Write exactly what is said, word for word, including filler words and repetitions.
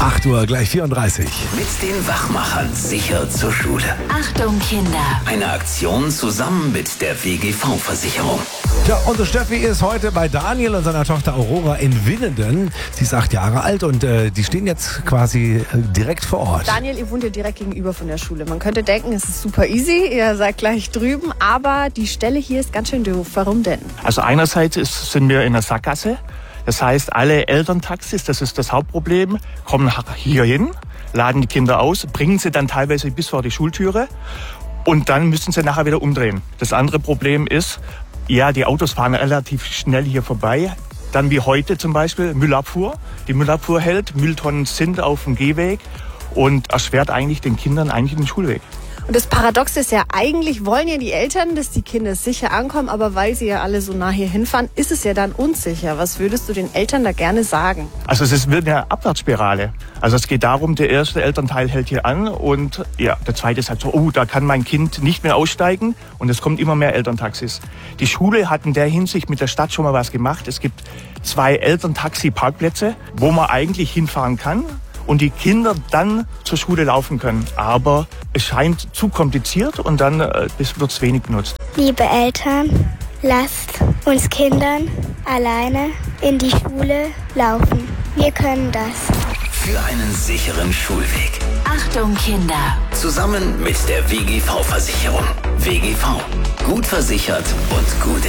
acht Uhr, gleich vierunddreißig. Mit den Wachmachern sicher zur Schule. Achtung Kinder! Eine Aktion zusammen mit der W G V-Versicherung. Ja, unsere Steffi ist heute bei Daniel und seiner Tochter Aurora in Winnenden. Sie ist acht Jahre alt und äh, die stehen jetzt quasi äh, direkt vor Ort. Daniel, ihr wohnt ja direkt gegenüber von der Schule. Man könnte denken, es ist super easy, ihr seid gleich drüben, aber die Stelle hier ist ganz schön doof. Warum denn? Also einerseits ist, sind wir in der Sackgasse. Das heißt, alle Elterntaxis, das ist das Hauptproblem, kommen hier hin, laden die Kinder aus, bringen sie dann teilweise bis vor die Schultüre und dann müssen sie nachher wieder umdrehen. Das andere Problem ist, ja, die Autos fahren relativ schnell hier vorbei. Dann wie heute zum Beispiel Müllabfuhr. Die Müllabfuhr hält, Mülltonnen sind auf dem Gehweg und erschwert eigentlich den Kindern eigentlich den Schulweg. Und das Paradox ist ja, eigentlich wollen ja die Eltern, dass die Kinder sicher ankommen, aber weil sie ja alle so nah hier hinfahren, ist es ja dann unsicher. Was würdest du den Eltern da gerne sagen? Also es wird eine Abwärtsspirale. Also es geht darum, der erste Elternteil hält hier an und ja, der zweite sagt so, oh, da kann mein Kind nicht mehr aussteigen und es kommt immer mehr Elterntaxis. Die Schule hat in der Hinsicht mit der Stadt schon mal was gemacht. Es gibt zwei Elterntaxi-Parkplätze, wo man eigentlich hinfahren kann und die Kinder dann zur Schule laufen können. Aber es scheint zu kompliziert und dann äh, wird es wenig genutzt. Liebe Eltern, lasst uns Kindern alleine in die Schule laufen. Wir können das. Für einen sicheren Schulweg. Achtung Kinder! Zusammen mit der W G V-Versicherung. W G V. Gut versichert und gut